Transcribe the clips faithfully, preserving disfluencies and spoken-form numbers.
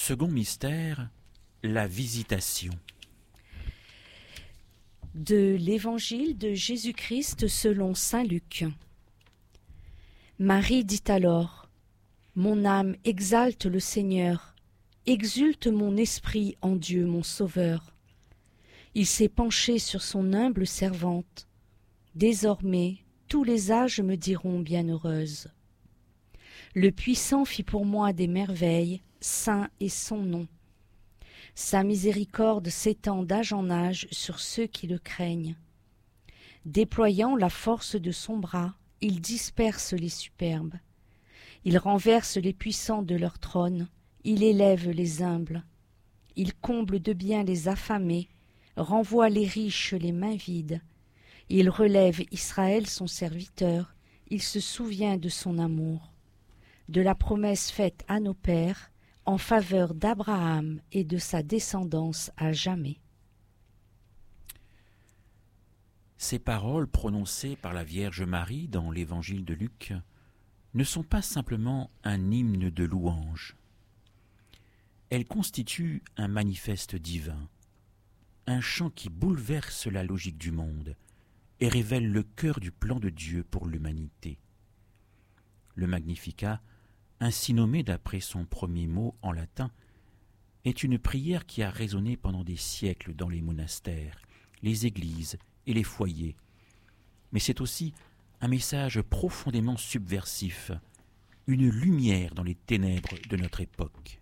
Second mystère, la visitation. De l'Évangile de Jésus-Christ selon saint Luc. Marie dit alors : Mon âme exalte le Seigneur, exulte mon esprit en Dieu mon Sauveur. Il s'est penché sur son humble servante. Désormais, tous les âges me diront bienheureuse. Le Puissant fit pour moi des merveilles, saint est son nom. Sa miséricorde s'étend d'âge en âge sur ceux qui le craignent. Déployant la force de son bras, il disperse les superbes. Il renverse les puissants de leur trône, il élève les humbles. Il comble de bien les affamés, renvoie les riches les mains vides. Il relève Israël son serviteur, il se souvient de son amour, de la promesse faite à nos pères, en faveur d'Abraham et de sa descendance à jamais. Ces paroles prononcées par la Vierge Marie dans l'Évangile de Luc ne sont pas simplement un hymne de louange. Elles constituent un manifeste divin, un chant qui bouleverse la logique du monde et révèle le cœur du plan de Dieu pour l'humanité. Le Magnificat, ainsi nommé d'après son premier mot en latin, est une prière qui a résonné pendant des siècles dans les monastères, les églises et les foyers. Mais c'est aussi un message profondément subversif, une lumière dans les ténèbres de notre époque.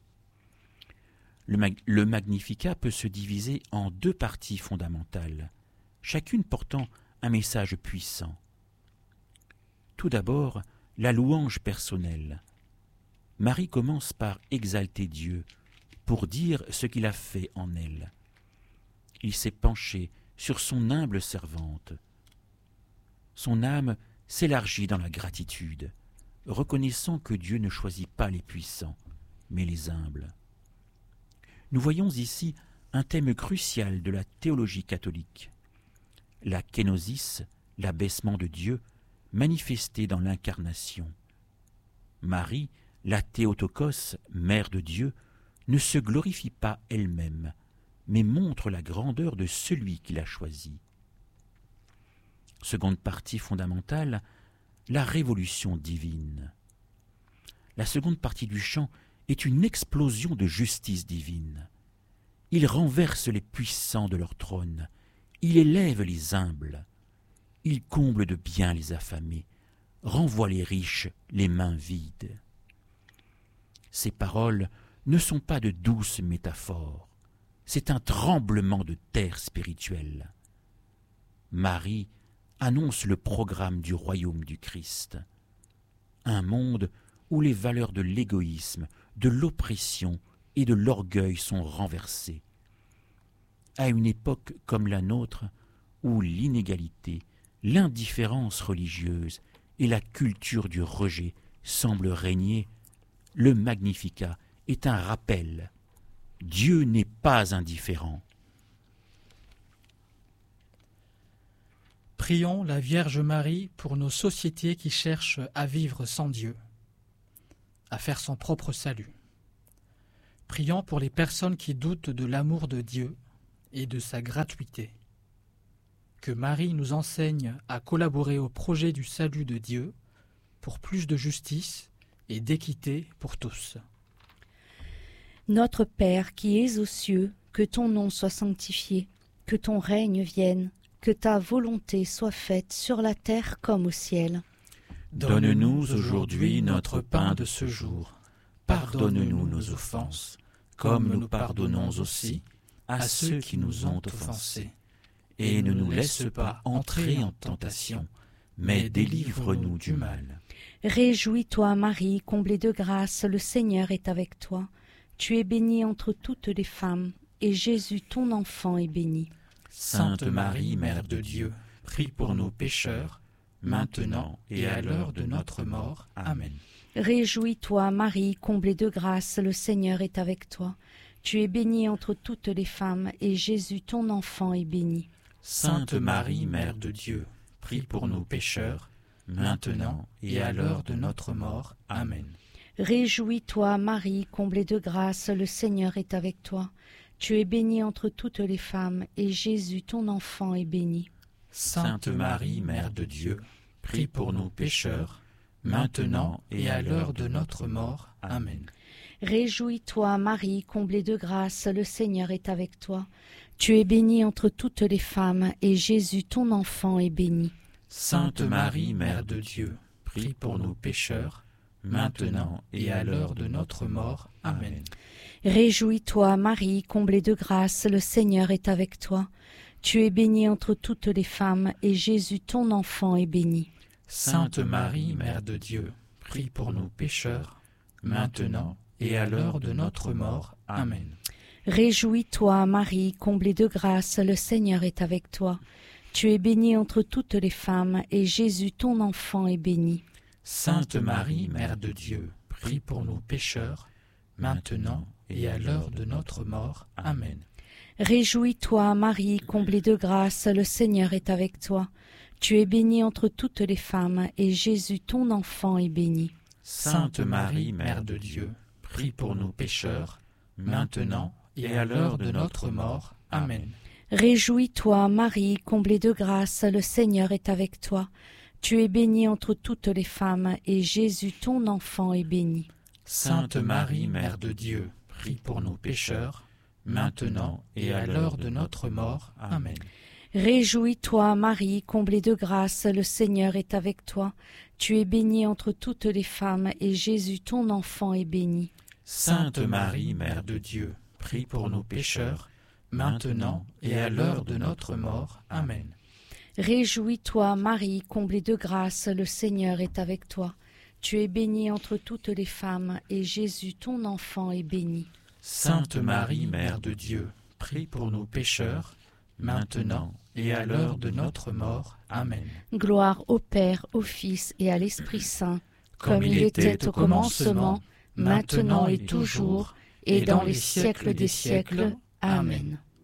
Le, mag- le Magnificat peut se diviser en deux parties fondamentales, chacune portant un message puissant. Tout d'abord, la louange personnelle. Marie commence par exalter Dieu, pour dire ce qu'il a fait en elle. Il s'est penché sur son humble servante. Son âme s'élargit dans la gratitude, reconnaissant que Dieu ne choisit pas les puissants, mais les humbles. Nous voyons ici un thème crucial de la théologie catholique. La kénosis, l'abaissement de Dieu, manifesté dans l'incarnation. Marie, la Théotokos, mère de Dieu, ne se glorifie pas elle-même, mais montre la grandeur de celui qui l'a choisie. Seconde partie fondamentale, la révolution divine. La seconde partie du chant est une explosion de justice divine. Il renverse les puissants de leur trône, il élève les humbles, il comble de bien les affamés, renvoie les riches les mains vides. Ces paroles ne sont pas de douces métaphores, c'est un tremblement de terre spirituelle. Marie annonce le programme du royaume du Christ, un monde où les valeurs de l'égoïsme, de l'oppression et de l'orgueil sont renversées. À une époque comme la nôtre, où l'inégalité, l'indifférence religieuse et la culture du rejet semblent régner, le Magnificat est un rappel. Dieu n'est pas indifférent. Prions la Vierge Marie pour nos sociétés qui cherchent à vivre sans Dieu, à faire son propre salut. Prions pour les personnes qui doutent de l'amour de Dieu et de sa gratuité. Que Marie nous enseigne à collaborer au projet du salut de Dieu pour plus de justice et d'équité pour tous. Notre Père qui es aux cieux, que ton nom soit sanctifié, que ton règne vienne, que ta volonté soit faite sur la terre comme au ciel. Donne-nous aujourd'hui notre pain de ce jour. Pardonne-nous nos offenses, comme nous pardonnons aussi à ceux qui nous ont offensés. Et ne nous laisse pas entrer en tentation, mais délivre-nous du mal. Réjouis-toi, Marie, comblée de grâce, le Seigneur est avec toi. Tu es bénie entre toutes les femmes, et Jésus, ton enfant, est béni. Sainte Marie, Mère de Dieu, prie pour nos pécheurs, maintenant et à l'heure de notre mort. Amen. Réjouis-toi, Marie, comblée de grâce, le Seigneur est avec toi. Tu es bénie entre toutes les femmes, et Jésus, ton enfant, est béni. Sainte Marie, Mère de Dieu, prie pour nos pécheurs, maintenant et à l'heure de notre mort. Amen. Réjouis-toi, Marie, comblée de grâce, le Seigneur est avec toi. Tu es bénie entre toutes les femmes, et Jésus, ton enfant, est béni. Sainte Marie, Mère de Dieu, prie pour nous pécheurs, maintenant et à l'heure de notre mort. Amen. Réjouis-toi, Marie, comblée de grâce, le Seigneur est avec toi. Tu es bénie entre toutes les femmes, et Jésus, ton enfant, est béni. Sainte Marie, Mère de Dieu, prie pour nous pécheurs, maintenant et à l'heure de notre mort. Amen. Réjouis-toi, Marie, comblée de grâce, le Seigneur est avec toi. Tu es bénie entre toutes les femmes, et Jésus, ton enfant, est béni. Sainte Marie, Mère de Dieu, prie pour nous pécheurs, maintenant et à l'heure de notre mort. Amen. Réjouis-toi, Marie, comblée de grâce, le Seigneur est avec toi. Tu es bénie entre toutes les femmes, et Jésus, ton enfant, est béni. Sainte Marie, Mère de Dieu, prie pour nous pécheurs, maintenant et à l'heure de notre mort. Amen. Réjouis-toi, Marie, comblée de grâce, le Seigneur est avec toi. Tu es bénie entre toutes les femmes, et Jésus, ton enfant, est béni. Sainte Marie, Mère de Dieu, prie pour nous pécheurs, maintenant et à l'heure de notre mort. Amen. Réjouis-toi, Marie, comblée de grâce, le Seigneur est avec toi. Tu es bénie entre toutes les femmes, et Jésus, ton enfant, est béni. Sainte Marie, Mère de Dieu, prie pour nous pécheurs, maintenant et à l'heure de notre mort. Amen. Réjouis-toi, Marie, comblée de grâce, le Seigneur est avec toi. Tu es bénie entre toutes les femmes, et Jésus, ton enfant, est béni. Sainte Marie, Mère de Dieu, prie pour nous pécheurs, maintenant et à l'heure de notre mort. Amen. Réjouis-toi, Marie, comblée de grâce, le Seigneur est avec toi. Tu es bénie entre toutes les femmes, et Jésus, ton enfant, est béni. Sainte Marie, Mère de Dieu, prie pour nous pécheurs, maintenant et à l'heure de notre mort. Amen. Gloire au Père, au Fils et à l'Esprit Saint, comme il était au commencement, maintenant et toujours, et dans les siècles des siècles. Amen.